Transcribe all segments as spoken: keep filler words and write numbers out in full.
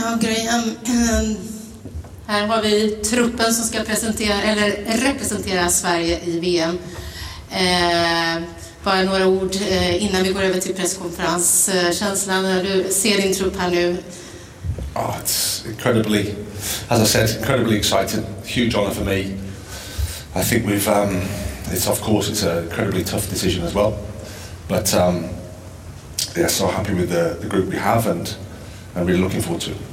Ja, Graham. Här har vi truppen som ska presentera eller representera Sverige i V M. Eh, bara några ord eh, innan vi går över till presskonferens. Eh, känslan när du ser din trupp här nu? Oh, it's incredibly, as I said, incredibly exciting. Huge honour for me. I think we've, um, it's of course it's an incredibly tough decision as well. But um, yeah, so happy with the, the group we have and I'm really looking forward to it.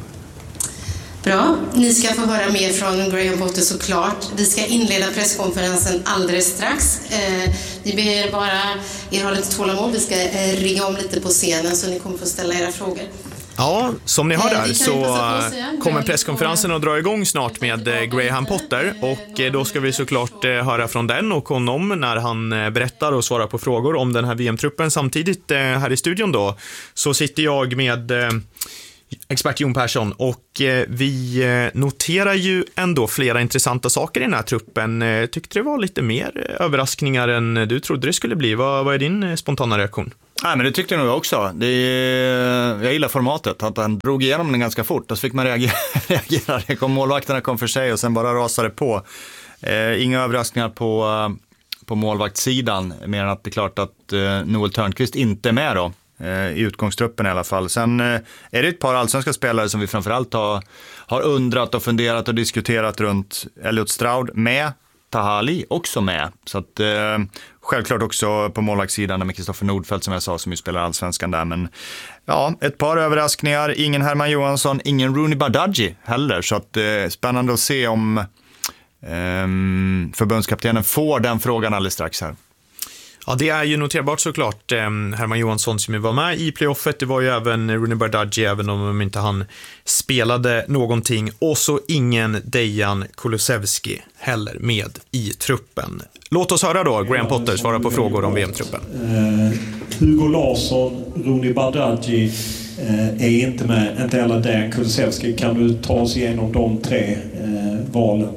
Bra, ni ska få höra mer från Graham Potter såklart. Vi ska inleda presskonferensen alldeles strax. Eh, vi ber bara er ha lite tålamod. Vi ska eh, ringa om lite på scenen så ni kommer få ställa era frågor. Ja, som ni hör där så kommer presskonferensen att dra igång snart med Graham Potter och då ska vi såklart höra från den och honom när han berättar och svarar på frågor om den här V M-truppen. Samtidigt här i studion då så sitter jag med expert Jon Persson och vi noterar ju ändå flera intressanta saker i den här truppen. Tyckte det var lite mer överraskningar än du trodde det skulle bli. Vad, vad är din spontana reaktion? Nej, men det tyckte jag nog också. Det är, jag gillar formatet, att han drog igenom den ganska fort och så fick man reagera. reagera. Det kom, målvakterna kom för sig och sen bara rasade på. Eh, inga överraskningar på, på målvaktssidan, mer än att det är klart att eh, Noel Törnqvist inte är med då. I utgångstruppen i alla fall. Sen eh, är det ett par allsvenska spelare som vi framförallt har, har undrat och funderat och diskuterat runt. Elliot Stroud med, Taha Ali också med. Så att eh, självklart också på målvaktssidan med Kristoffer Nordfeldt som jag sa som ju spelar allsvenskan där. Men ja, ett par överraskningar. Ingen Herman Johansson, ingen Rooney Bardghji heller. Så att eh, spännande att se om eh, förbundskaptenen får den frågan alldeles strax här. Ja, det är ju noterbart såklart. Herman Johansson som var med i playoffet, det var ju även Rooney Bardghji, även om inte han spelade någonting. Och så ingen Dejan Kulusevski heller med i truppen. Låt oss höra då Graham Potter svara på frågor om V M-truppen. Uh, Hugo Larsson, Rooney Bardghji uh, är inte med, inte heller Dejan Kulusevski. Kan du ta oss igenom de tre uh, valen?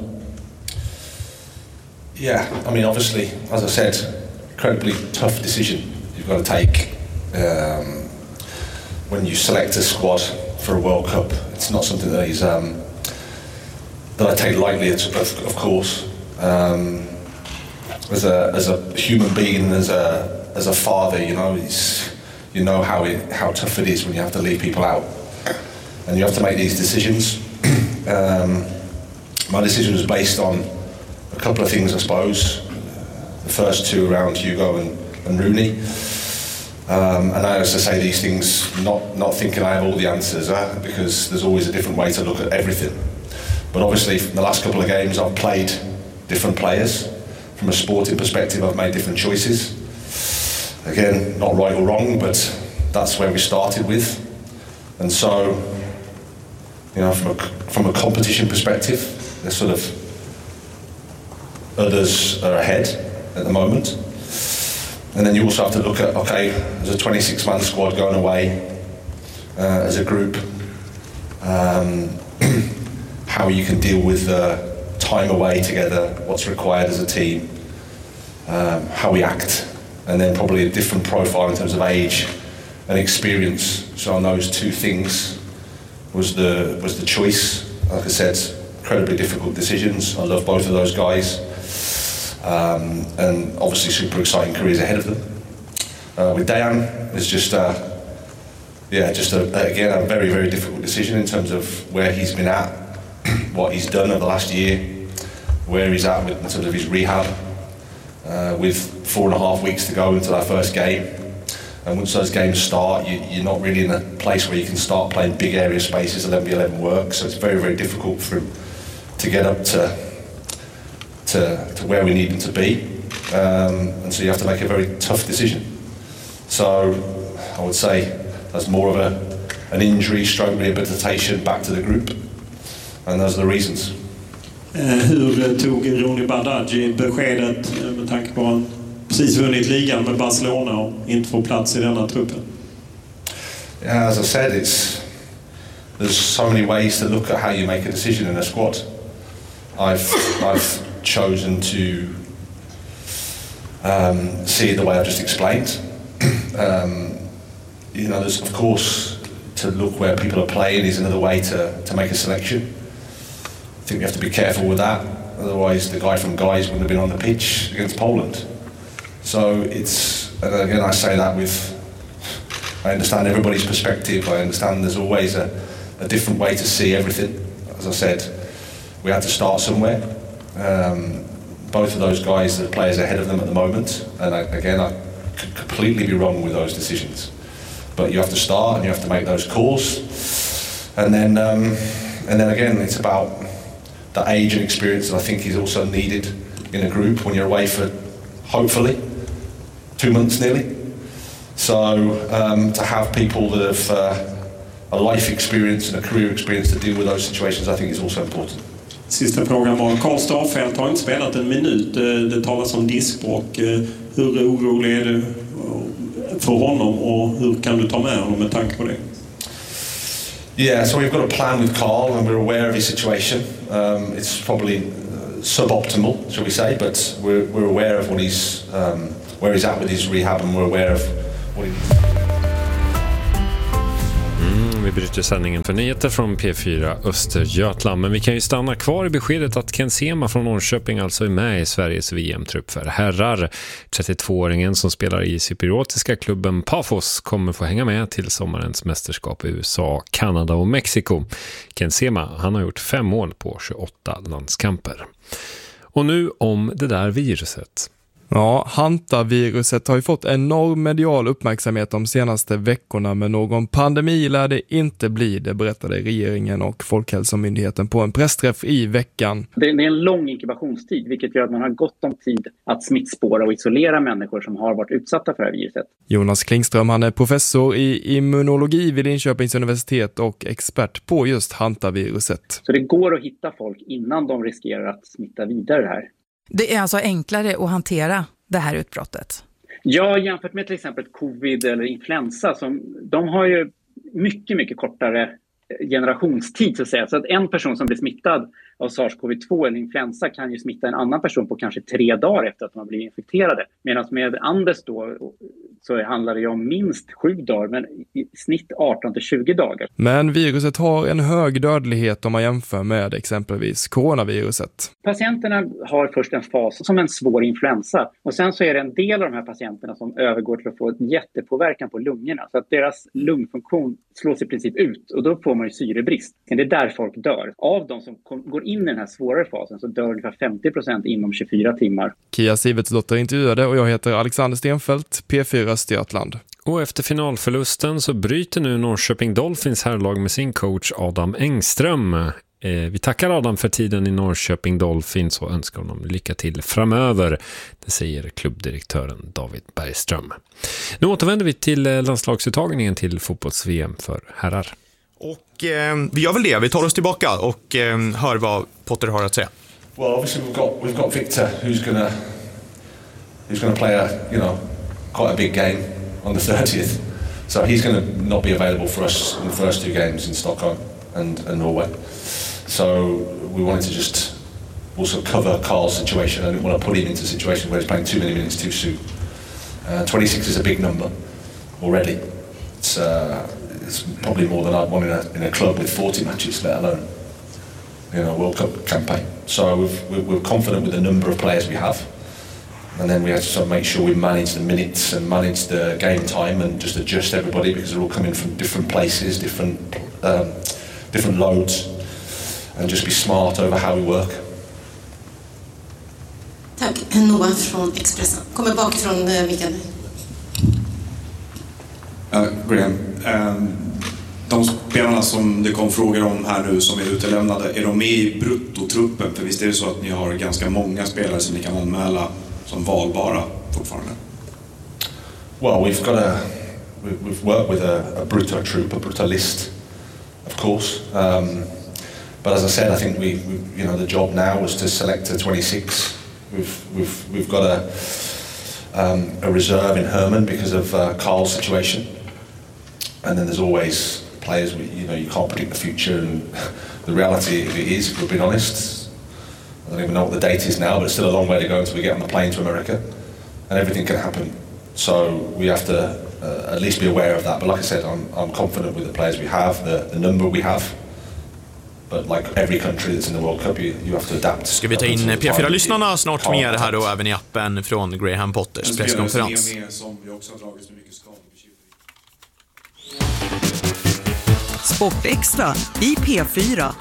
Yeah, I mean obviously, as I said, incredibly tough decision you've got to take um, when you select a squad for a World Cup. It's not something that is um, that I take lightly, of, of course. Um, as a as a human being, as a as a father, you know, it's, you know how it, how tough it is when you have to leave people out, and you have to make these decisions. um, my decision was based on a couple of things, I suppose. The first two around Hugo and, and Rooney. Um, and I also say these things not, not thinking I have all the answers, uh, because there's always a different way to look at everything. But obviously, in the last couple of games, I've played different players. From a sporting perspective, I've made different choices. Again, not right or wrong, but that's where we started with. And so, you know, from a, from a competition perspective, there's sort of others are ahead at the moment. And then you also have to look at, okay, as a twenty-six man squad going away, uh, as a group, um, how you can deal with the time away together, what's required as a team, um, how we act, and then probably a different profile in terms of age and experience. So on those two things was the was the choice. Like I said, incredibly difficult decisions. I love both of those guys. Um, and obviously super exciting careers ahead of them. Uh, with Dejan, it's just, uh, yeah, just a, again a very, very difficult decision in terms of where he's been at, what he's done over the last year, where he's at with, in terms of his rehab, uh, with four and a half weeks to go until our first game. And once those games start, you, you're not really in a place where you can start playing big area spaces, eleven v eleven work, so it's very, very difficult for him to get up to To, to where we need them to be, um, and so you have to make a very tough decision. So I would say that's more of a, an injury stroke rehabilitation back to the group, and those are the reasons. Uh, hur tog Rooney Bardghji beskedet med tanke på att han precis vunnit ligan med Barcelona och inte får plats i denna truppen? Yeah, as I said, it's there's so many ways to look at how you make a decision in a squad. I've I've chosen to um, see it the way I've just explained. um, you know, there's of course, in to look where people are playing is another way to, to make a selection. I think we have to be careful with that. Otherwise, the guy from Guys wouldn't have been on the pitch against Poland. So it's, and again, I say that with, I understand everybody's perspective. I understand there's always a, a different way to see everything. As I said, we had to start somewhere. Um, both of those guys, the players ahead of them at the moment, and I, again, I could completely be wrong with those decisions. But you have to start and you have to make those calls, and then, um, and then again, it's about the age and experience that I think is also needed in a group when you're away for, hopefully, two months nearly. So um, to have people that have uh, a life experience and a career experience to deal with those situations, I think is also important. Sista frågan var, Karl Starfelt har inte spelat en minut. Det talas om diskbråck. Hur orolig är du för honom och hur kan du ta med honom med tanke på det? Yeah, so we've got a plan with Carl and we're aware of his situation. Um, it's probably uh, suboptimal, shall we say, but we're, we're aware of what he's, um, where he's at with his rehab, and we're aware of what he needs. Vi bryter sändningen för nyheter från P fyra Östergötland, men vi kan ju stanna kvar i beskedet att Ken Sema från Norrköping alltså är med i Sveriges V M-trupp för herrar. trettiotvååringen som spelar i cypriotiska klubben Pafos kommer få hänga med till sommarens mästerskap i U S A, Kanada och Mexiko. Ken Sema, han har gjort fem mål på tjugoåtta landskamper. Och nu om det där viruset. Ja, hantaviruset har ju fått enorm medial uppmärksamhet de senaste veckorna, men någon pandemi lär det inte bli, det berättade regeringen och Folkhälsomyndigheten på en pressträff i veckan. Det är en lång inkubationstid, vilket gör att man har gott om tid att smittspåra och isolera människor som har varit utsatta för det här viruset. Jonas Klingström, han är professor i immunologi vid Linköpings universitet och expert på just hantaviruset. Så det går att hitta folk innan de riskerar att smitta vidare det här. Det är alltså enklare att hantera det här utbrottet? Ja, jämfört med till exempel covid eller influensa, som, de har ju mycket, mycket kortare generationstid så att säga. Så att en person som blir smittad av SARS-CoV två eller influensa kan ju smitta en annan person på kanske tre dagar efter att de har blivit infekterade. Medan med Anders då så handlar det om minst sju dagar, men i snitt arton till tjugo dagar. Men viruset har en hög dödlighet om man jämför med exempelvis coronaviruset. Patienterna har först en fas som en svår influensa, och sen så är det en del av de här patienterna som övergår till att få en jättepåverkan på lungorna, så att deras lungfunktion slås i princip ut, och då får man ju syrebrist. Det är där folk dör. Av de som kom, går in i den här svårare fasen så dör ungefär femtio procent inom tjugofyra timmar. Kia Sivertsdotter intervjuade och jag heter Alexander Stenfeldt, P fyra Östergötland. Och efter finalförlusten så bryter nu Norrköping Dolphins herrlag med sin coach Adam Engström. Eh, vi tackar Adam för tiden i Norrköping Dolphins och önskar honom lycka till framöver. Det säger klubbdirektören David Bergström. Nu återvänder vi till landslagsuttagningen till fotbolls-V M för herrar. Och eh, vi gör väl det. Vi tar oss tillbaka och eh, hör vad Potter har att säga. Well, obviously we've got we've got Victor, who's gonna who's gonna play a you know quite a big game on the thirtieth. So he's going to not be available for us in the first two games in Stockholm and, and Norway. So we wanted to just also cover Carl's situation. I didn't want to put him into a situation where he's playing too many minutes too soon. Uh, twenty-six is a big number already. It's uh, it's probably more than I'd want in a in a club with forty matches, let alone you know World Cup campaign. So we've, we're confident with the number of players we have. And then we had to sort of make sure we manage the minutes and manage the game time and just adjust everybody, because they're all coming from different places, different um, different loads, and just be smart over how we work. Tack. Noah från Expressen. Kommer bakifrån uh, Mikael. Uh, Graham, um, de spelarna som det kom frågor om här nu som är utelämnade, är de med i bruttotruppen? För visst är det så att ni har ganska många spelare som ni kan anmäla som valbara fortfarande? Well, we've got a we've worked with a, a brutto troop, a brutto list, of course. Um, but as I said, I think we, we, you know, the job now was to select a twenty-six. We've we've we've got a um, a reserve in Herman because of uh, Carl's situation, and then there's always players. You know, you can't predict the future, and the reality is, if we're being honest, I don't even know what the date is now, but it's still a long way to go until we get on the plane to America, and everything can happen. So we have to uh, at least be aware of that. But like I said, I'm, I'm confident with the players we have, the, the number we have. But like every country that's in the World Cup, you, you have to adapt. Ska vi ta in P fyra-lyssnarna snart mer här då, även i appen från Graham Potters presskonferens. Sportextra i P fyra.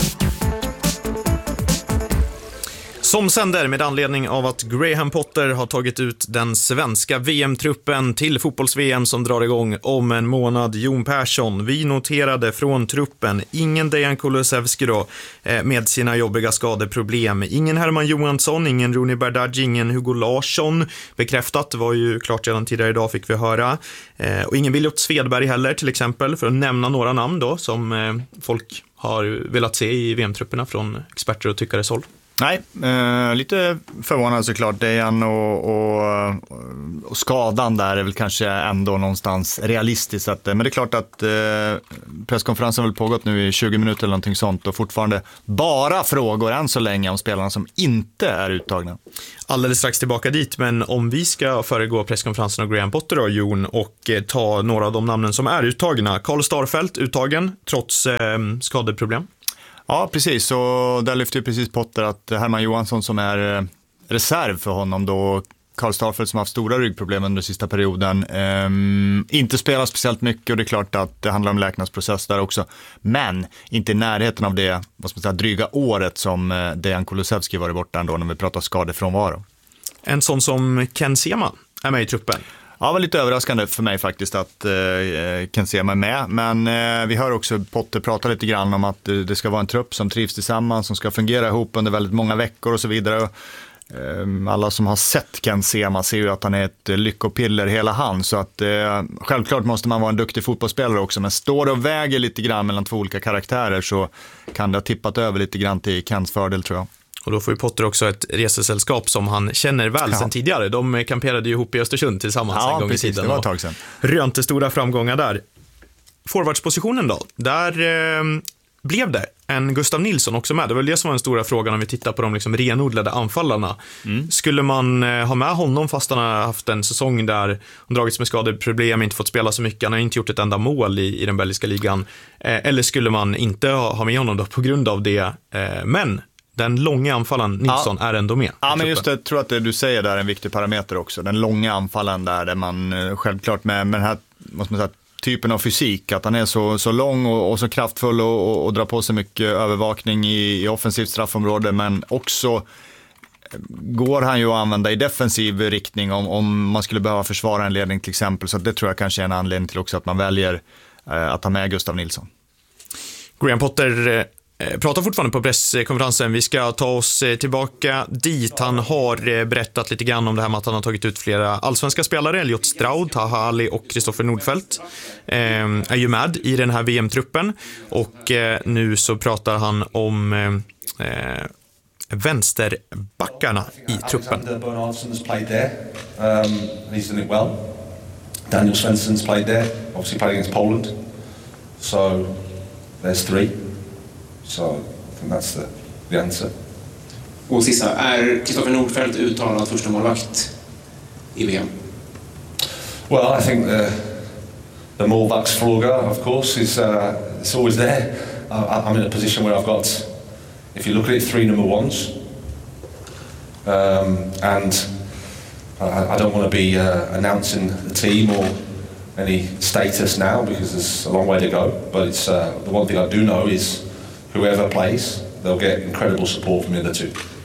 Som sänder med anledning av att Graham Potter har tagit ut den svenska V M-truppen till fotbolls-V M som drar igång om en månad. Jon Persson, vi noterade från truppen ingen Dejan Kulusevski då med sina jobbiga skadeproblem. Ingen Herman Johansson, ingen Ronny Bardghji, ingen Hugo Larsson. Bekräftat, var ju klart redan tidigare idag fick vi höra. Och ingen Williot Svedberg heller till exempel, för att nämna några namn då som folk har velat se i V M-trupperna från experter och tyckares håll. Nej, eh, lite förvånad såklart. Dejan och, och, och skadan där är väl kanske ändå någonstans realistiskt. Att, men det är klart att eh, presskonferensen har väl pågått nu i tjugo minuter eller någonting sånt och fortfarande bara frågor än så länge om spelarna som inte är uttagna. Alldeles strax tillbaka dit, men om vi ska föregå presskonferensen av Graham Potter och Jon och eh, ta några av de namnen som är uttagna. Karl Starfelt uttagen trots eh, skadeproblem. Ja, precis. Och där lyfter ju precis Potter att Herman Johansson som är reserv för honom då, Karl Starfelt som har haft stora ryggproblem under sista perioden, eh, inte spelar speciellt mycket och det är klart att det handlar om läknadsprocess där också. Men inte i närheten av det, vad ska man säga, dryga året som Dejan Kulusevski varit borta ändå när vi pratar skadefrånvaro. En sån som Ken Sema är med i truppen. Ja, det var lite överraskande för mig faktiskt att eh, Ken Sema är med. Men eh, vi hör också Potter prata lite grann om att eh, det ska vara en trupp som trivs tillsammans, som ska fungera ihop under väldigt många veckor och så vidare. Eh, alla som har sett Ken Sema ser ju att han är ett eh, lyckopiller hela han. Så att eh, självklart måste man vara en duktig fotbollsspelare också. Men står det och väger lite grann mellan två olika karaktärer så kan det ha tippat över lite grann till Kens fördel, tror jag. Och då får ju Potter också ett resesällskap som han känner väl ja. sedan tidigare. De kamperade ju ihop i Östersund tillsammans ja, en gång precis, i tiden. Det var ett tag sedan. Rönte stora framgångar där. Forwardspositionen då, där eh, blev det en Gustav Nilsson också med. Det var det som var den stora frågan om vi tittar på de liksom renodlade anfallarna. Mm. Skulle man eh, ha med honom fast han har haft en säsong där han dragits med skadeproblem, inte fått spela så mycket, han har inte gjort ett enda mål i, i den belgiska ligan. Eh, eller skulle man inte ha, ha med honom då på grund av det? Eh, men den långa anfallen Nilsson ja. är ändå med. Ja, men just det, jag tror att det du säger där är en viktig parameter också. Den långa anfallen där, där man självklart med, med den här måste man säga, typen av fysik, att han är så, så lång och, och så kraftfull och, och, och drar på sig mycket övervakning i, i offensivt straffområde, men också går han ju att använda i defensiv riktning om, om man skulle behöva försvara en ledning till exempel. Så det tror jag kanske är en anledning till också att man väljer eh, att ta med Gustav Nilsson. Graham Potter eh... pratar fortfarande på presskonferensen. Vi ska ta oss tillbaka dit. Han har berättat lite grann om det här med att han har tagit ut flera allsvenska spelare. Elliot Stroud, Taha Ali och Kristoffer Nordfeldt eh, är ju med i den här V M-truppen. Och eh, nu så pratar han om eh, vänsterbackarna i truppen. Alexander Bernhardson's played there. Um, he's done it well. Daniel Svensson's played there. Obviously played against Poland. So there's three. So I think that's the, the answer. Och sista, är Kristoffer Nordfeldt uttalad första målvakt i V M? Well, I think the, the målvaktsfråga, of course, is uh, it's always there. I, I'm in a position where I've got, if you look at it, three number ones. Um, and I, I don't want to be uh, announcing the team or any status now because there's a long way to go. But it's uh, the one thing I do know is whoever plays, they'll get incredible support from the other two.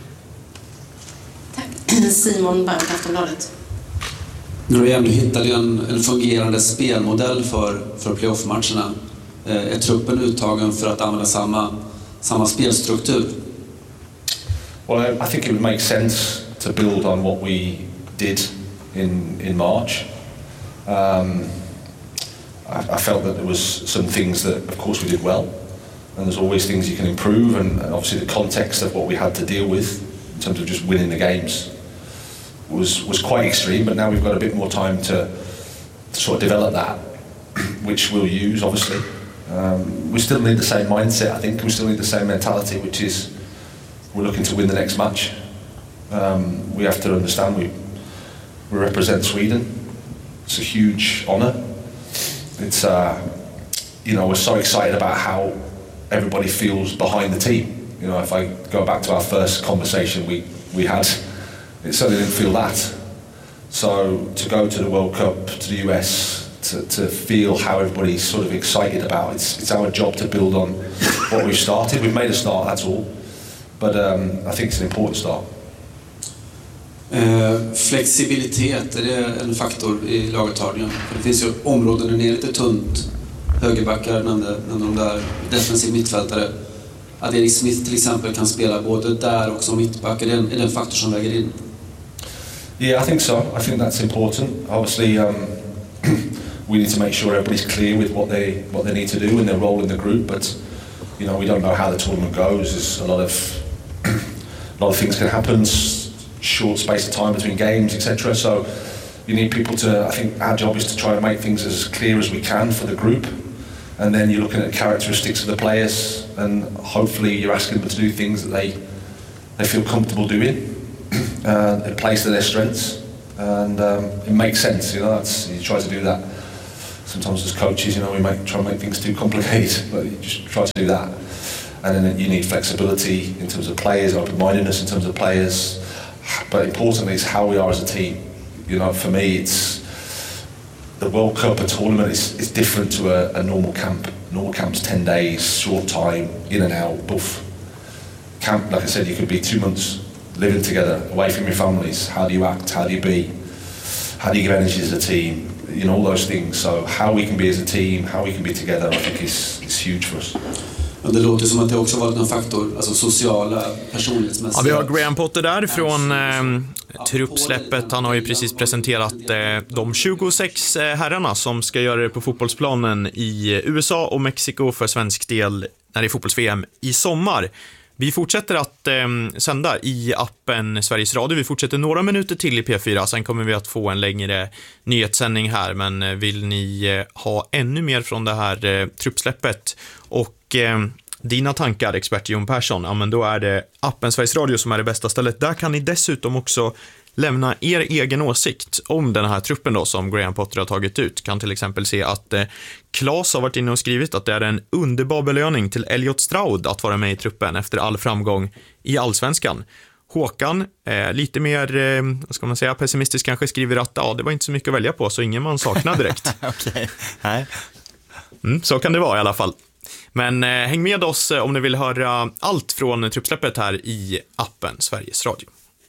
Tack. Simon Bank, Aftonbladet. När du ändå hittade en, en fungerande spelmodell för, för playoff-matcherna, eh, är truppen uttagen för att använda samma, samma spelstruktur? Well, I think it would make sense to build on what we did in, in March. Um, I, I felt that there was some things that, of course, we did well. And there's always things you can improve, and, and obviously the context of what we had to deal with in terms of just winning the games was was quite extreme. But now we've got a bit more time to, to sort of develop that, which we'll use, obviously. Um, we still need the same mindset, I think. We still need the same mentality, which is we're looking to win the next match. Um, we have to understand we we represent Sweden. it's a huge honour. It's uh, you know, we're so excited about how everybody feels behind the team. You know, if I go back to our first conversation we we had, it certainly didn't feel that. So to go to the World Cup, to the U S, to, to feel how everybody's sort of excited about it, it's, it's our job to build on what we've started. We've made a start, that's all. But um, I think it's an important start. Eh, flexibilitet, är det en faktor i laguttagningen? För det finns ju områden där det är lite tunt. Högerbackar, nämnde de där, defensiv mittfältare. Att Erik Smith till exempel kan spela både där och som mittback, är det en, är det en faktor som väger in? Yeah, I think so. I think that's important. Obviously, um, we need to make sure everybody's clear with what they what they need to do and their role in the group. But you know, we don't know how the tournament goes. There's a lot of a lot of things can happen. Short space of time between games, et cetera. So you need people to. I think our job is to try and make things as clear as we can for the group. And then you're looking at characteristics of the players, and hopefully you're asking them to do things that they they feel comfortable doing. Uh, it plays to their strengths, and um, it makes sense. You know, that's, you try to do that. Sometimes as coaches, you know, we make, try and make things too complicated, but you just try to do that. And then you need flexibility in terms of players, open-mindedness in terms of players. But importantly, it's how we are as a team. You know, for me, it's the World Cup, a tournament, is, is different to a, a normal camp. Normal camp's ten days, short time, in and out, boof. Camp, like I said, you could be two months living together, away from your families. How do you act? How do you be? How do you give energy as a team? You know, all those things. So how we can be as a team, how we can be together, I think is, is huge for us. Och det låter som att det också varit en faktor, alltså sociala, personlighetsmässiga. Ja, vi har Graham Potter där från eh, truppsläppet. Han har ju precis presenterat eh, de tjugosex eh, herrarna som ska göra det på fotbollsplanen i U S A och Mexiko för svensk del när det är fotbolls-V M i sommar. Vi fortsätter att eh, sända i appen Sveriges Radio. Vi fortsätter några minuter till i P fyra. Sen kommer vi att få en längre nyhetssändning här. Men vill ni eh, ha ännu mer från det här eh, truppsläppet och eh, dina tankar, expert Jon Persson, ja, men då är det appen Sveriges Radio som är det bästa stället. Där kan ni dessutom också lämna er egen åsikt om den här truppen då som Graham Potter har tagit ut. Kan till exempel se att eh, Claes har varit inne och skrivit att det är en underbar belöning till Elliot Stroud att vara med i truppen efter all framgång i Allsvenskan. Håkan, eh, lite mer eh, vad ska man säga, pessimistisk kanske, skriver att ja, det var inte så mycket att välja på så ingen man saknar direkt. Okej, nej. Mm, så kan det vara i alla fall. Men eh, häng med oss eh, om ni vill höra allt från truppsläppet här i appen Sveriges Radio.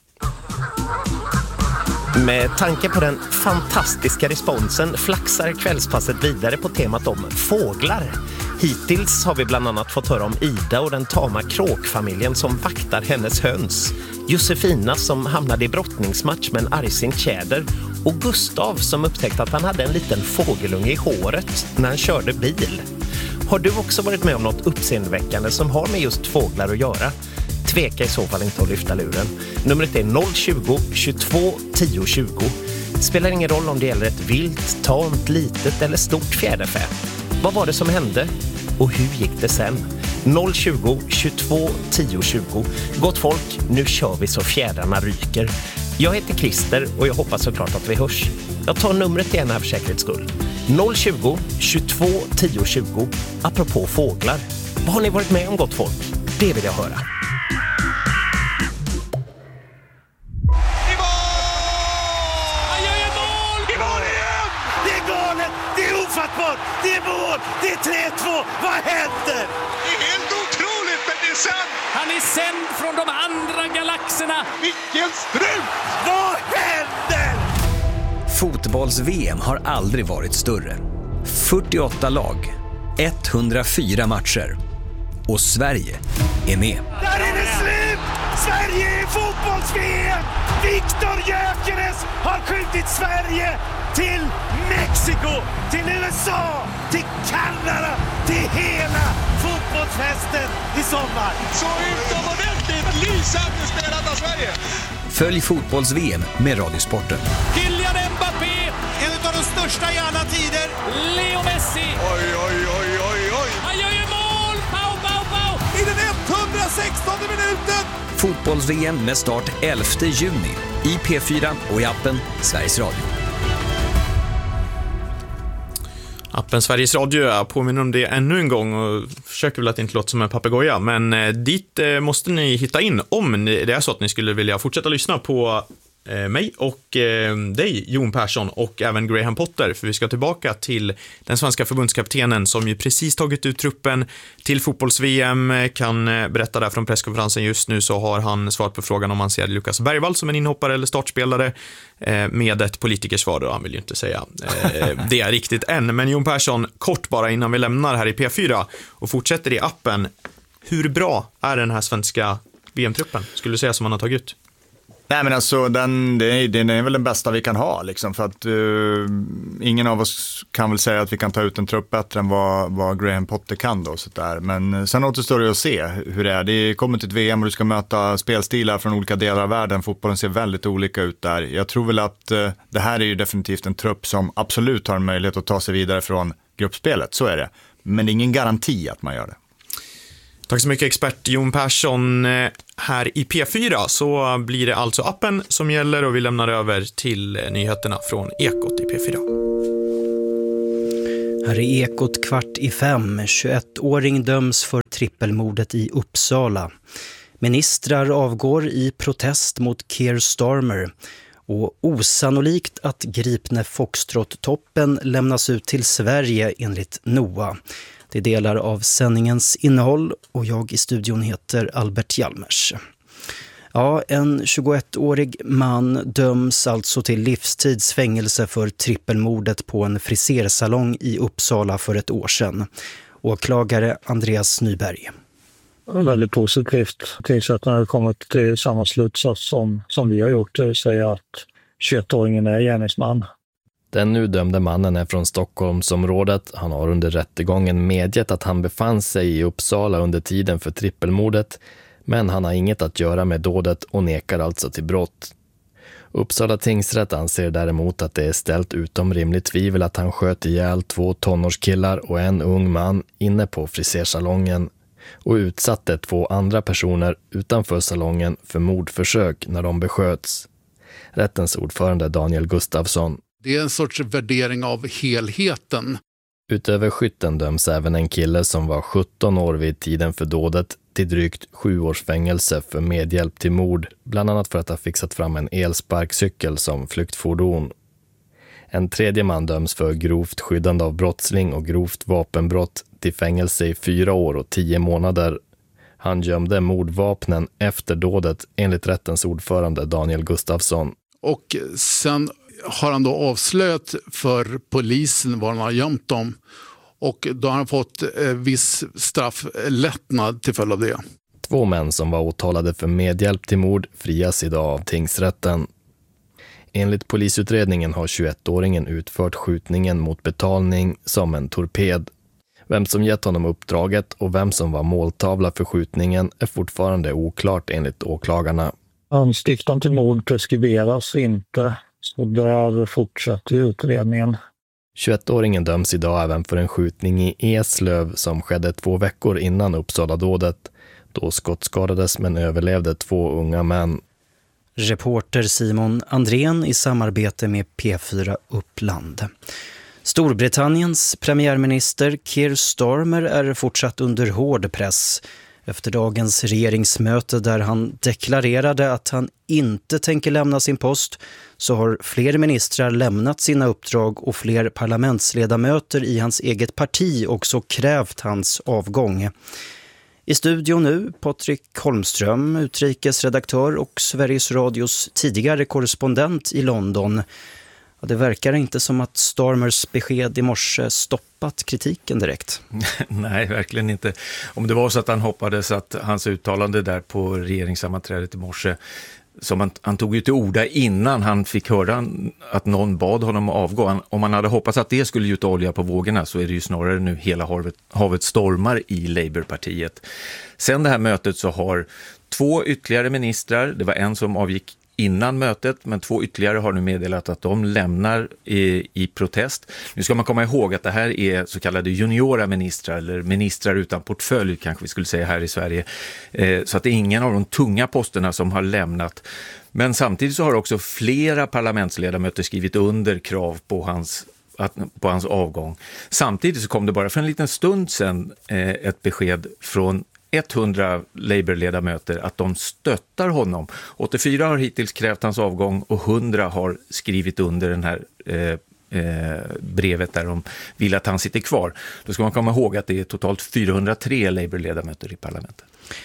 Med tanke på den fantastiska responsen flaxar kvällspasset vidare på temat om fåglar. Hittills har vi bland annat fått höra om Ida och den tama kråkfamiljen som vaktar hennes höns. Josefina som hamnade i brottningsmatch med en argsint tjäder. Och Gustav som upptäckte att han hade en liten fågelunge i håret när han körde bil. Har du också varit med om något uppseendeväckande som har med just fåglar att göra? Tveka i så fall inte att lyfta luren. Numret är noll tjugo, tjugotvå, tio tjugo. Spelar ingen roll om det gäller ett vilt, tamt, litet eller stort fjäderfä. Vad var det som hände? Och hur gick det sen? noll tjugo, tjugotvå, tio tjugo. Gott folk, nu kör vi så fjädrarna ryker. Jag heter Christer och jag hoppas såklart att vi hörs. Jag tar numret igen här för säkerhets skull. noll tjugo, tjugotvå, tio tjugo. Apropå fåglar. Vad har ni varit med om, gott folk? Det vill jag höra. Det är mål! Det är tre två! Vad händer? Det är helt otroligt, men det är sant! Han är sänd från de andra galaxerna! Vilken strut! Vad händer? Fotbolls-V M har aldrig varit större. fyrtioåtta lag, etthundrafyra matcher. Och Sverige är med. Där är det slut! Sverige är fotbolls-V M! Viktor Gyökeres har skjutit Sverige till Mexiko, till U S A, till Kanada, till hela fotbollsfesten i sommar. Så utomordentligt lysande spelat av Sverige. Följ fotbolls-V M med Radiosporten. Kylian Mbappé, en av de största i alla tider. Leo Messi. Oj, oj, oj, oj, oj. Han gör ju mål! Pau, pau, pau! I den etthundrasextonde minuten. Fotbolls-V M med start elfte juni i P fyra och i appen Sveriges Radio. appen Sveriges Radio. Jag påminner om det ännu en gång och försöker väl att det inte låter som en papegoja. Men eh, dit eh, måste ni hitta in om ni, det är så att ni skulle vilja fortsätta lyssna på eh, mig och eh, dig, Jon Persson, och även Graham Potter. För vi ska tillbaka till den svenska förbundskaptenen som ju precis tagit ut truppen till fotbolls-V M. Kan eh, berätta där från presskonferensen just nu, så har han svarat på frågan om man ser Lukas Bergvall som en inhoppare eller startspelare. Med ett politikersvar då, han vill ju inte säga eh, det är riktigt än. Men Jon Persson, kort bara innan vi lämnar här i P fyra och fortsätter i appen. Hur bra är den här svenska V M-truppen, skulle du säga, som man har tagit ut? Nej, men alltså den, den är väl den bästa vi kan ha liksom, för att uh, ingen av oss kan väl säga att vi kan ta ut en trupp bättre än vad, vad Graham Potter kan då, så där. Men sen återstår det att se hur det är. Det kommer till ett V M och du ska möta spelstilar från olika delar av världen. Fotbollen ser väldigt olika ut där. Jag tror väl att uh, det här är ju definitivt en trupp som absolut har en möjlighet att ta sig vidare från gruppspelet, så är det. Men det är ingen garanti att man gör det. Tack så mycket, expert Jon Persson. Här i P fyra så blir det alltså appen som gäller och vi lämnar över till nyheterna från Ekot i P fyra. Här är Ekot kvart i fem. tjugoettåring döms för trippelmordet i Uppsala. Ministrar avgår i protest mot Keir Starmer. Och osannolikt att gripne Foxtrot-toppen lämnas ut till Sverige enligt N O A. Det är delar av sändningens innehåll och jag i studion heter Albert Hjalmers. Ja, en tjugoettårig man döms alltså till livstidsfängelse för trippelmordet på en frisersalong i Uppsala för ett år sedan. Åklagare Andreas Nyberg. Väldigt positivt. Tingsrätten har kommit till samma slutsats som, som vi har gjort, det vill säga att tjugoettåringen är gärningsman. Den nu dömde mannen är från Stockholmsområdet. Han har under rättegången medgett att han befann sig i Uppsala under tiden för trippelmordet, men han har inget att göra med dådet och nekar alltså till brott. Uppsala tingsrätt anser däremot att det är ställt utom rimligt tvivel att han sköt ihjäl två tonårskillar och en ung man inne på frisersalongen och utsatte två andra personer utanför salongen för mordförsök när de besköts. Rättens ordförande Daniel Gustafsson. Det är en sorts värdering av helheten. Utöver skytten döms även en kille som var sjutton år vid tiden för dådet till drygt sju års fängelse för medhjälp till mord, bland annat för att ha fixat fram en elsparkcykel som flyktfordon. En tredje man döms för grovt skyddande av brottsling och grovt vapenbrott till fängelse i fyra år och tio månader. Han gömde mordvapnen efter dådet enligt rättens ordförande Daniel Gustafsson. Och sen har han då avslöjat för polisen var han har gömt dem och då har han fått eh, viss strafflättnad till följd av det. Två män som var åtalade för medhjälp till mord frias idag av tingsrätten. Enligt polisutredningen har tjugoettåringen utfört skjutningen mot betalning som en torped. Vem som gett honom uppdraget och vem som var måltavla för skjutningen är fortfarande oklart enligt åklagarna. Anstiftan till mord preskriberas inte. Så där fortsätter utredningen. tjugoettåringen döms idag även för en skjutning i Eslöv som skedde två veckor innan Uppsala-dådet. Då skottskadades men överlevde två unga män. Reporter Simon Andrén i samarbete med P fyra Uppland. Storbritanniens premiärminister Keir Starmer är fortsatt under hård press efter dagens regeringsmöte där han deklarerade att han inte tänker lämna sin post, så har fler ministrar lämnat sina uppdrag och fler parlamentsledamöter i hans eget parti också krävt hans avgång. I studion nu Patrik Holmström, utrikesredaktör och Sveriges Radios tidigare korrespondent i London. Det verkar inte som att Starmers besked i morse stoppat kritiken direkt. Nej, verkligen inte. Om det var så att han hoppades att hans uttalande där på regeringssammanträdet i morse, som han, han tog ju till orda innan han fick höra att någon bad honom avgå. Han, om man hade hoppats att det skulle gjuta olja på vågorna, så är det ju snarare nu hela havet, havet stormar i Labourpartiet. Sen det här mötet så har två ytterligare ministrar, det var en som avgick innan mötet, men två ytterligare har nu meddelat att de lämnar i, i protest. Nu ska man komma ihåg att det här är så kallade juniora ministrar, eller ministrar utan portfölj kanske vi skulle säga här i Sverige. Eh, så att det är ingen av de tunga posterna som har lämnat. Men samtidigt så har också flera parlamentsledamöter skrivit under krav på hans att, på hans avgång. Samtidigt så kom det bara för en liten stund sedan eh, ett besked från hundra Labour-ledamöter att de stöttar honom. åttiofyra har hittills krävt hans avgång och hundra har skrivit under den här eh, eh, brevet där de vill att han sitter kvar. Då ska man komma ihåg att det är totalt fyrahundratre Labour-ledamöter i parlamentet.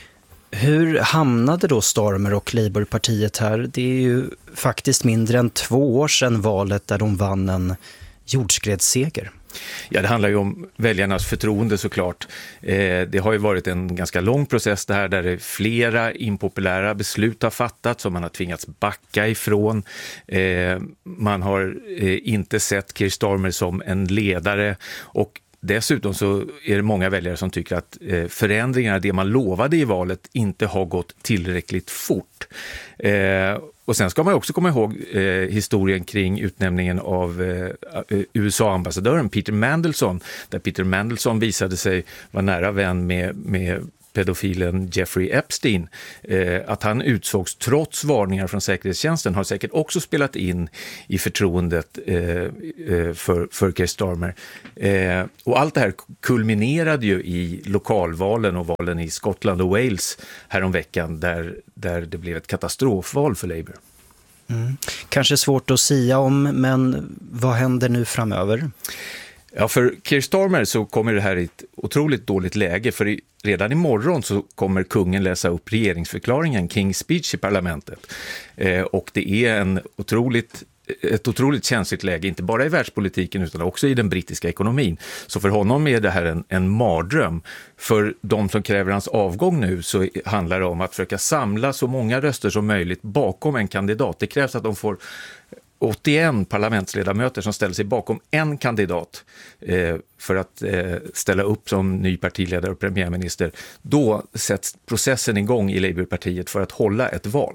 Hur hamnade då Starmer och Labourpartiet här? Det är ju faktiskt mindre än två år sedan valet där de vann en jordskredsseger. Ja, det handlar ju om väljarnas förtroende såklart. Eh, det har ju varit en ganska lång process det här där det flera impopulära beslut har fattats som man har tvingats backa ifrån. Eh, man har eh, inte sett Keir Starmer som en ledare och dessutom så är det många väljare som tycker att eh, förändringarna, det man lovade i valet, inte har gått tillräckligt fort. Eh, och sen ska man också komma ihåg eh, historien kring utnämningen av eh, U S A-ambassadören Peter Mandelson, där Peter Mandelson visade sig vara nära vän med, med pedofilen Jeffrey Epstein. Eh, att han utsågs trots varningar från säkerhetstjänsten har säkert också spelat in i förtroendet eh, eh, för, för Keir Starmer. Eh, och allt det här kulminerade ju i lokalvalen och valen i Skottland och Wales häromveckan där, där det blev ett katastrofval för Labour. Mm. Kanske svårt att sia om, men vad händer nu framöver? Ja, för Keir Starmer så kommer det här i ett otroligt dåligt läge, för i, redan imorgon så kommer kungen läsa upp regeringsförklaringen, King's Speech, i parlamentet. Eh, och det är en otroligt, ett otroligt känsligt läge, inte bara i världspolitiken utan också i den brittiska ekonomin. Så för honom är det här en, en mardröm. För de som kräver hans avgång nu så handlar det om att försöka samla så många röster som möjligt bakom en kandidat. Det krävs att de får åttioen parlamentsledamöter som ställer sig bakom en kandidat eh, för att eh, ställa upp som ny partiledare och premiärminister. Då sätts processen igång i Labourpartiet för att hålla ett val.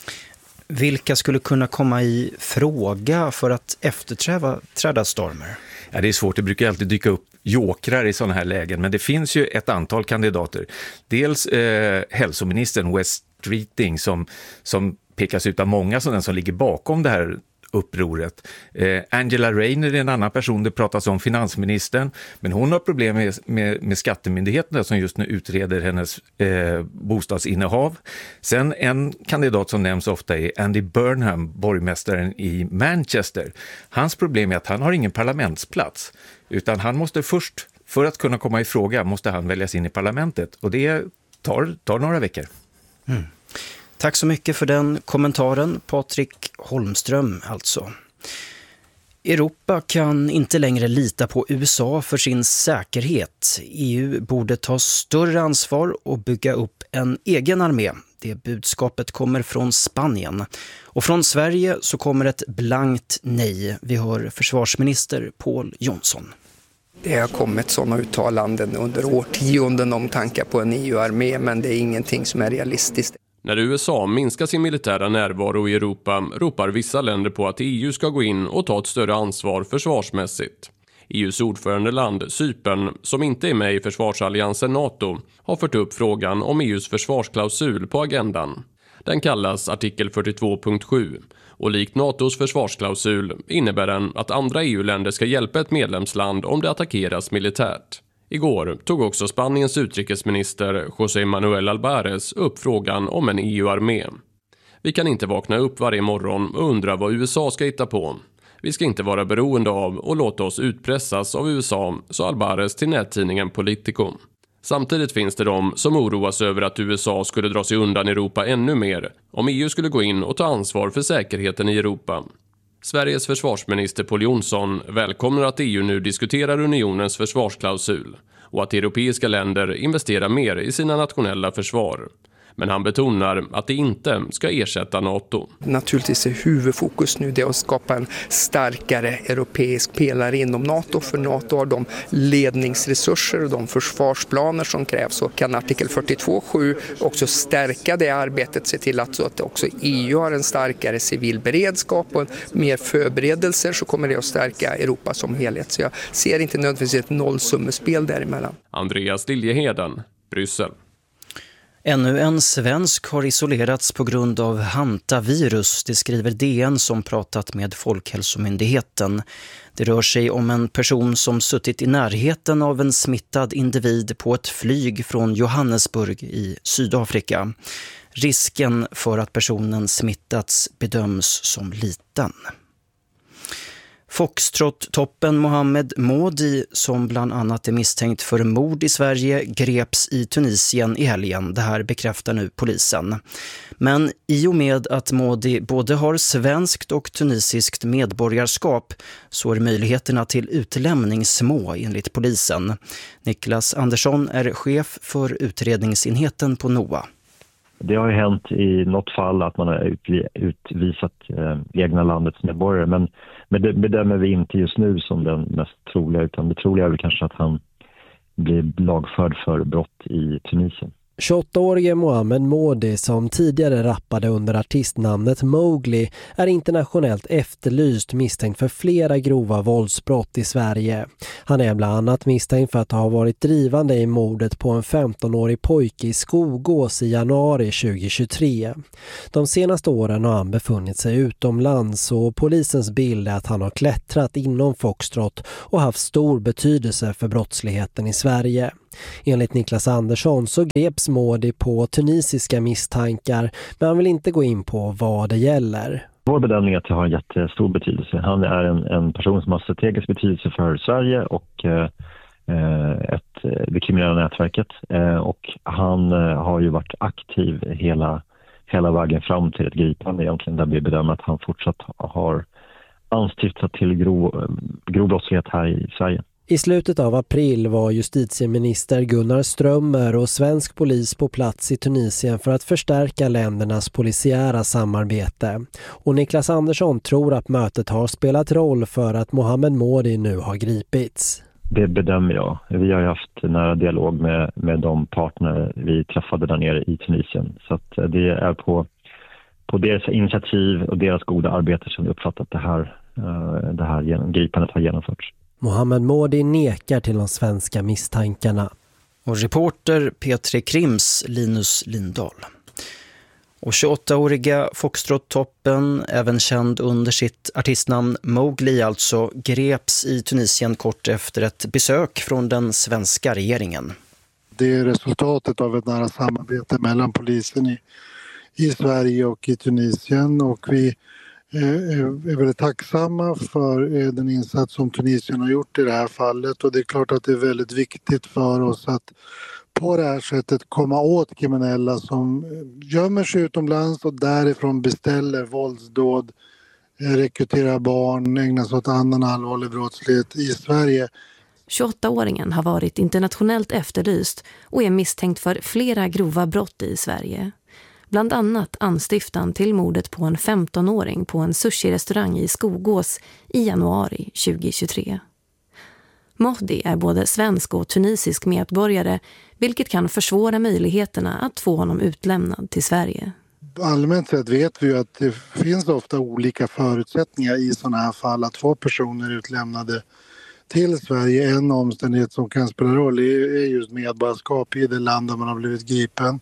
Vilka skulle kunna komma i fråga för att efterträda träda Starmer? Ja, det är svårt, det brukar alltid dyka upp jokrar i sådana här lägen, men det finns ju ett antal kandidater. Dels eh, hälsoministern Wes Streeting som, som pekas ut av många som den som ligger bakom det här upproret. Eh, Angela Rayner är en annan person, det pratas om finansministern, men hon har problem med, med, med skattemyndigheterna som just nu utreder hennes eh, bostadsinnehav. Sen en kandidat som nämns ofta är Andy Burnham, borgmästaren i Manchester. Hans problem är att han har ingen parlamentsplats, utan han måste först, för att kunna komma i fråga, måste han väljas in i parlamentet, och det tar, tar några veckor. Mm. Tack så mycket för den kommentaren, Patrik Holmström alltså. Europa kan inte längre lita på U S A för sin säkerhet. E U borde ta större ansvar och bygga upp en egen armé. Det budskapet kommer från Spanien. Och från Sverige så kommer ett blankt nej. Vi hör försvarsminister Pål Jonsson. Det har kommit sådana uttalanden under årtionden om tankar på en E U-armé, men det är ingenting som är realistiskt. När U S A minskar sin militära närvaro i Europa ropar vissa länder på att E U ska gå in och ta ett större ansvar försvarsmässigt. E U:s ordförandeland, Cypern, som inte är med i försvarsalliansen NATO, har fört upp frågan om E U:s försvarsklausul på agendan. Den kallas artikel fyrtiotvå punkt sju och likt NATOs försvarsklausul innebär den att andra E U-länder ska hjälpa ett medlemsland om det attackeras militärt. Igår tog också Spaniens utrikesminister José Manuel Albares upp frågan om en E U-armé. Vi kan inte vakna upp varje morgon och undra vad U S A ska hitta på. Vi ska inte vara beroende av och låta oss utpressas av U S A, sa Albares till nättidningen Politico. Samtidigt finns det de som oroas över att U S A skulle dra sig undan Europa ännu mer om E U skulle gå in och ta ansvar för säkerheten i Europa. Sveriges försvarsminister Pål Jonsson välkomnar att E U nu diskuterar unionens försvarsklausul och att europeiska länder investerar mer i sina nationella försvar. Men han betonar att det inte ska ersätta NATO. Naturligtvis är huvudfokus nu det att skapa en starkare europeisk pelare inom NATO. För NATO har de ledningsresurser och de försvarsplaner som krävs. Och kan artikel fyrtiotvå punkt sju också stärka det arbetet, se till att, så att också E U har en starkare civil beredskap och mer förberedelser, så kommer det att stärka Europa som helhet. Så jag ser inte nödvändigtvis ett nollsummespel däremellan. Andreas Liljeheden, Bryssel. Ännu en svensk har isolerats på grund av hantavirus, det skriver D N som pratat med Folkhälsomyndigheten. Det rör sig om en person som suttit i närheten av en smittad individ på ett flyg från Johannesburg i Sydafrika. Risken för att personen smittats bedöms som liten. Foxtrot-toppen Mohamed Modi, som bland annat är misstänkt för mord i Sverige, greps i Tunisien i helgen. Det här bekräftar nu polisen. Men i och med att Modi både har svenskt och tunisiskt medborgarskap så är möjligheterna till utlämning små enligt polisen. Niklas Andersson är chef för utredningsenheten på N O A. Det har ju hänt i något fall att man har utvisat eh, egna landets medborgare, men, men det bedömer vi inte just nu som den mest troliga, utan det troliga är väl kanske att han blir lagförd för brott i Tunisien. tjugoåtta-årige Mohamed Modi, som tidigare rappade under artistnamnet Mowgli, är internationellt efterlyst misstänkt för flera grova våldsbrott i Sverige. Han är bland annat misstänkt för att ha varit drivande i mordet på en femtonårig pojke i Skogås i januari tjugohundratjugotre. De senaste åren har han befunnit sig utomlands och polisens bild är att han har klättrat inom Foxtrot och haft stor betydelse för brottsligheten i Sverige. Enligt Niklas Andersson så greps Modi på tunisiska misstankar, men han vill inte gå in på vad det gäller. Vår bedömning är att det har en jättestor betydelse. Han är en, en person som har strategisk betydelse för Sverige och eh, ett, det kriminella nätverket. Eh, och han eh, har ju varit aktiv hela, hela vägen fram till ett gripande egentligen, där vi bedömer att han fortsatt har anstiftat till grov, grov brottslighet här i Sverige. I slutet av april var justitieminister Gunnar Strömmer och svensk polis på plats i Tunisien för att förstärka ländernas polisiära samarbete. Och Niklas Andersson tror att mötet har spelat roll för att Mohamed Modi nu har gripits. Det bedömer jag. Vi har haft nära dialog med, med de partner vi träffade där nere i Tunisien. Så att det är på, på deras initiativ och deras goda arbete som vi uppfattat att det här, det här gripandet har genomförts. Mohamed Modi nekar till de svenska misstankarna. Och reporter Petri Krims Linus Lindahl. Och tjugoåtta-åriga Foxtrot-toppen, även känd under sitt artistnamn Mowgli, alltså greps i Tunisien kort efter ett besök från den svenska regeringen. Det är resultatet av ett nära samarbete mellan polisen i, i Sverige och i Tunisien, och vi är väldigt tacksamma för den insats som Tunisien har gjort i det här fallet, och det är klart att det är väldigt viktigt för oss att på det här sättet komma åt kriminella som gömmer sig utomlands och därifrån beställer våldsdåd, rekryterar barn, ägnar sig åt annan allvarlig brottslighet i Sverige. tjugoåtta-åringen har varit internationellt efterlyst och är misstänkt för flera grova brott i Sverige. Bland annat anstiftan till mordet på en femtonåring på en sushi-restaurang i Skogås i januari tjugohundratjugotre. Modi är både svensk och tunisisk medborgare, vilket kan försvåra möjligheterna att få honom utlämnad till Sverige. Allmänt sett vet vi ju att det finns ofta olika förutsättningar i sådana här fall att få personer utlämnade till Sverige. En omständighet som kan spela roll är just medborgarskap i det land där man har blivit gripen.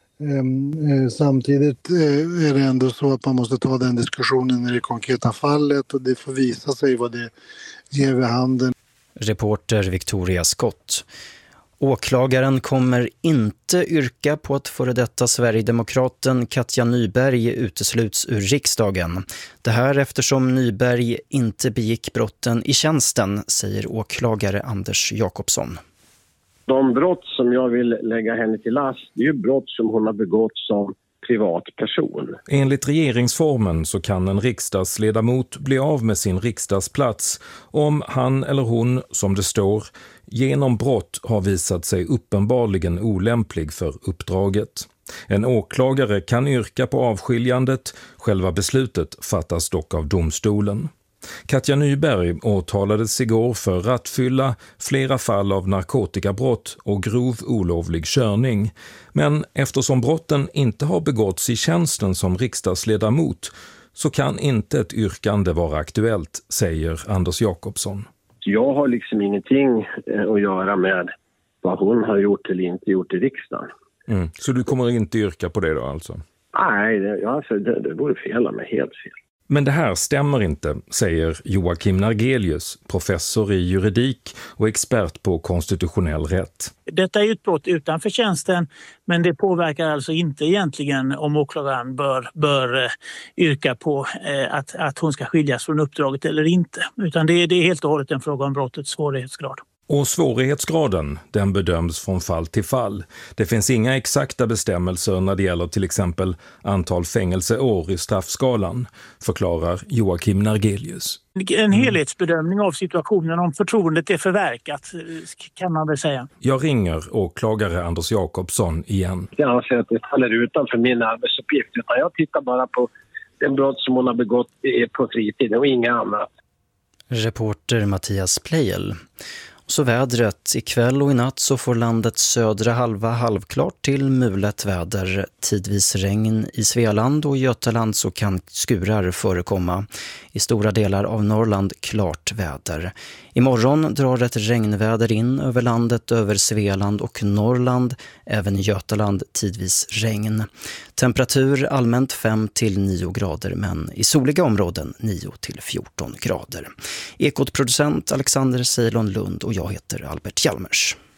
Samtidigt är det ändå så att man måste ta den diskussionen i det konkreta fallet, och det får visa sig vad det ger vid handen. Reporter Victoria Scott. Åklagaren kommer inte yrka på att före detta Sverigedemokraten Katja Nyberg utesluts ur riksdagen. Det här eftersom Nyberg inte begick brotten i tjänsten, säger åklagare Anders Jakobsson. De brott som jag vill lägga henne till last, det är ju brott som hon har begått som privatperson. Enligt regeringsformen så kan en riksdagsledamot bli av med sin riksdagsplats om han eller hon, som det står, genom brott har visat sig uppenbarligen olämplig för uppdraget. En åklagare kan yrka på avskiljandet, själva beslutet fattas dock av domstolen. Katja Nyberg åtalades igår för rattfylla, flera fall av narkotikabrott och grov olovlig körning. Men eftersom brotten inte har begåtts i tjänsten som riksdagsledamot så kan inte ett yrkande vara aktuellt, säger Anders Jakobsson. Jag har liksom ingenting att göra med vad hon har gjort eller inte gjort i riksdagen. Mm. Så du kommer inte yrka på det då alltså? Nej, det, alltså, det, det vore fel av mig, helt fel. Men det här stämmer inte, säger Joakim Nargelius, professor i juridik och expert på konstitutionell rätt. Detta är ett brott utanför tjänsten, men det påverkar alltså inte egentligen om åklagaren bör, bör yrka på eh, att, att hon ska skiljas från uppdraget eller inte. Utan det, det är helt och hållet en fråga om brottets svårighetsgrad. Och svårighetsgraden, den bedöms från fall till fall. Det finns inga exakta bestämmelser när det gäller till exempel antal fängelseår i straffskalan, förklarar Joakim Nargelius. En helhetsbedömning av situationen, om förtroendet är förverkat, kan man väl säga. Jag ringer åklagare Anders Jakobsson igen. Jag anser att det faller utanför min arbetsuppgift, utan jag tittar bara på den brott som hon har begått på fritiden och inga annat. Reporter Mattias Plejel. Så vädret. Ikväll och i natt så får landets södra halva halvklart till mulet väder. Tidvis regn i Svealand och Götaland så kan skurar förekomma. I stora delar av Norrland klart väder. Imorgon drar ett regnväder in över landet, över Svealand och Norrland. Även i Götaland tidvis regn. Temperatur allmänt fem till nio grader, men i soliga områden nio till fjorton grader. Ekotproducent Alexander Ceylon Lund och jag heter Albert Hjalmers.